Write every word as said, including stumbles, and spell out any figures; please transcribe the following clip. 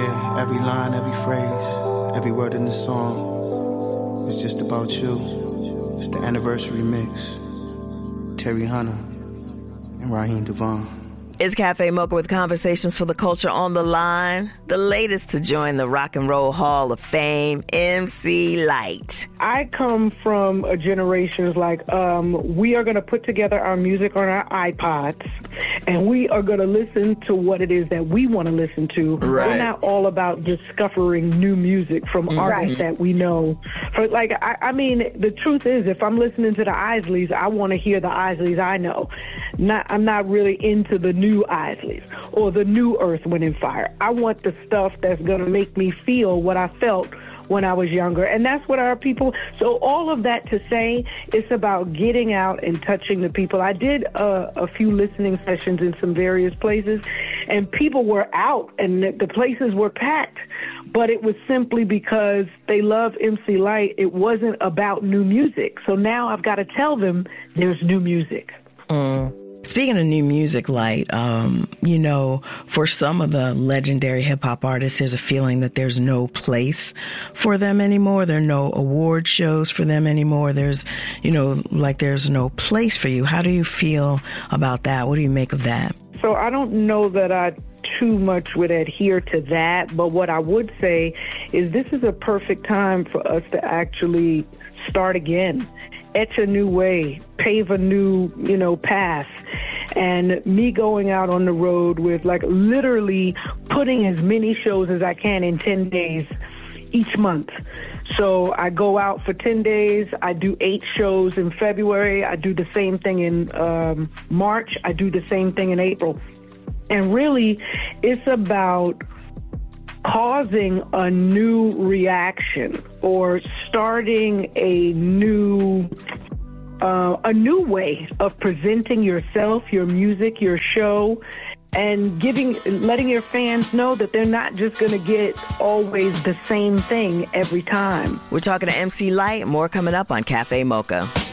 Yeah, every line, every phrase, every word in the song is just about you. It's the anniversary mix. Terry Hunter and Raheem Devon. It's Cafe Mocha with conversations for the culture on the line. The latest to join the Rock and Roll Hall of Fame, M C Lyte. I come from a generation like, um, we are going to put together our music on our iPods, and we are going to listen to what it is that we want to listen to. Right. We're not all about discovering new music from mm-hmm. artists that we know. For, like, I, I mean, the truth is, if I'm listening to the Isleys, I want to hear the Isleys I know. Not, I'm not really into the new Isleys or the new Earth, Wind and Fire. I want the stuff that's going to make me feel what I felt when I was younger. And that's what our people, so all of that to say, it's about getting out and touching the people. I did uh, a few listening sessions in some various places, and people were out and the places were packed. But it was simply because they love M C Lyte. It wasn't about new music. So now I've got to tell them there's new music. Mm. Speaking of new music, Lyte, um, you know, for some of the legendary hip-hop artists, there's a feeling that there's no place for them anymore. There are no award shows for them anymore. There's, you know, like there's no place for you. How do you feel about that? What do you make of that? So I don't know that I too much would adhere to that, but what I would say is this is a perfect time for us to actually start again, etch a new way, pave a new, you know, path. And me going out on the road with, like, literally putting as many shows as I can in ten days each month. So I go out for ten days. I do eight shows in February. I do the same thing in um, March. I do the same thing in April. And really, it's about causing a new reaction or starting a new uh, a new way of presenting yourself, your music, your show, and giving, letting your fans know that they're not just going to get always the same thing every time. We're talking to M C Lyte. More coming up on Cafe Mocha.